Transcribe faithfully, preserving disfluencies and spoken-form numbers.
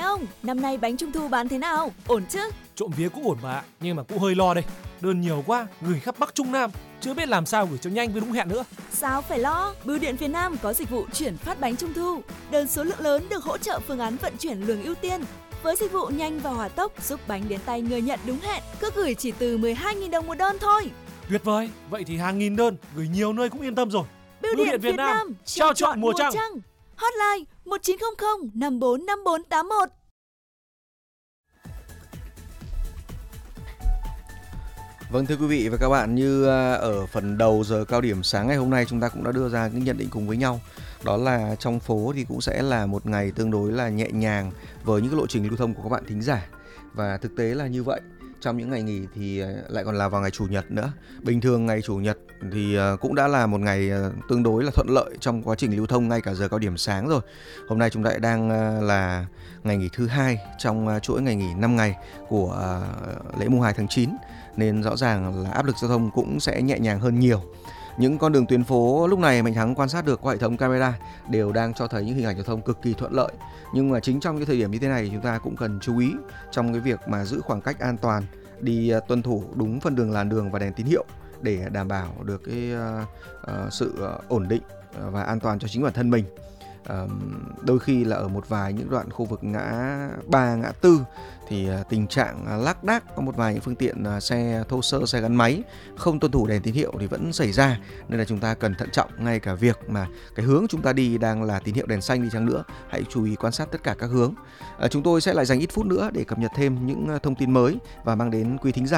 ông, năm nay bánh trung thu bán thế nào? Ổn chứ? Trộm vía cũng ổn mà, nhưng mà cũng hơi lo đây. Đơn nhiều quá, gửi khắp Bắc Trung Nam, chưa biết làm sao gửi cho nhanh với đúng hẹn nữa. Sao phải lo? Bưu điện phía Nam có dịch vụ chuyển phát bánh trung thu. Đơn số lượng lớn được hỗ trợ phương án vận chuyển luồng ưu tiên. Với dịch vụ nhanh và hỏa tốc giúp bánh đến tay người nhận đúng hẹn, cứ gửi chỉ từ mười hai nghìn đồng một đơn thôi. Tuyệt vời, vậy thì hàng nghìn đơn, gửi nhiều nơi cũng yên tâm rồi. Bưu điện, điện Việt Nam, Nam trao chọn mùa trăng. trăng. Hotline một chín không không năm bốn năm bốn tám một. Vâng, thưa quý vị và các bạn, như ở phần đầu giờ cao điểm sáng ngày hôm nay chúng ta cũng đã đưa ra những nhận định cùng với nhau. Đó là trong phố thì cũng sẽ là một ngày tương đối là nhẹ nhàng với những cái lộ trình lưu thông của các bạn thính giả. Và thực tế là như vậy. Trong những ngày nghỉ thì lại còn là vào ngày Chủ nhật nữa. Bình thường ngày Chủ nhật thì cũng đã là một ngày tương đối là thuận lợi trong quá trình lưu thông ngay cả giờ cao điểm sáng rồi. Hôm nay chúng ta đang là ngày nghỉ thứ hai trong chuỗi ngày nghỉ năm ngày của lễ mùng hai tháng chín. Nên rõ ràng là áp lực giao thông cũng sẽ nhẹ nhàng hơn nhiều. Những con đường tuyến phố lúc này Mạnh Thắng quan sát được qua hệ thống camera đều đang cho thấy những hình ảnh giao thông cực kỳ thuận lợi. Nhưng mà chính trong cái thời điểm như thế này chúng ta cũng cần chú ý trong cái việc mà giữ khoảng cách an toàn, đi tuân thủ đúng phân đường làn đường và đèn tín hiệu để đảm bảo được cái uh, uh, sự uh, ổn định và an toàn cho chính bản thân mình. Uh, đôi khi là ở một vài những đoạn khu vực ngã ba, ngã tư thì uh, tình trạng uh, lác đác có một vài những phương tiện uh, xe thô sơ, xe gắn máy không tuân thủ đèn tín hiệu thì vẫn xảy ra, nên là chúng ta cần thận trọng. Ngay cả việc mà cái hướng chúng ta đi đang là tín hiệu đèn xanh đi chăng nữa, hãy chú ý quan sát tất cả các hướng. Uh, chúng tôi sẽ lại dành ít phút nữa để cập nhật thêm những uh, thông tin mới và mang đến quý thính giả